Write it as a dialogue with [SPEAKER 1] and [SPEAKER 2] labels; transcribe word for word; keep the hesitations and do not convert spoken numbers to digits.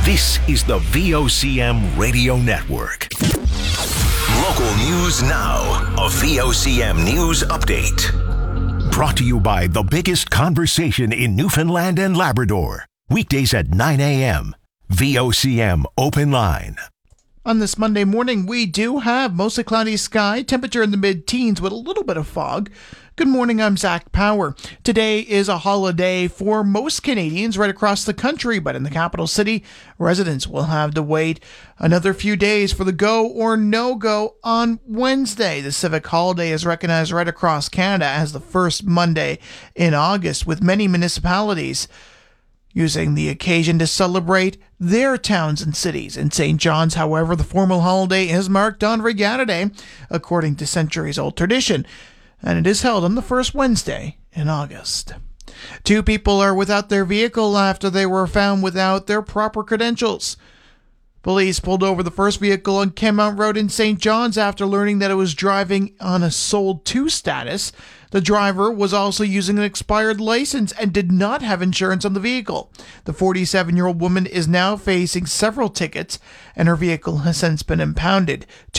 [SPEAKER 1] This is the V O C M Radio Network. Local news now. A V O C M News Update. Brought to you by the biggest conversation in Newfoundland and Labrador. Weekdays at nine a.m. V O C M Open Line.
[SPEAKER 2] On this Monday morning, we do have mostly cloudy sky, temperature in the mid-teens with a little bit of fog. Good morning, I'm Zach Power. Today is a holiday for most Canadians right across the country, but in the capital city, residents will have to wait another few days for the go or no-go on Wednesday. The civic holiday is recognized right across Canada as the first Monday in August, with many municipalities using the occasion to celebrate their towns and cities. In Saint John's, however, the formal holiday is marked on Regatta Day, according to centuries-old tradition, and it is held on the first Wednesday in August. Two people are without their vehicle after they were found without their proper credentials. Police pulled over the first vehicle on Kenmount Road in Saint John's after learning that it was driving on a sold to status. The driver was also using an expired license and did not have insurance on the vehicle. The forty-seven-year-old woman is now facing several tickets, and her vehicle has since been impounded.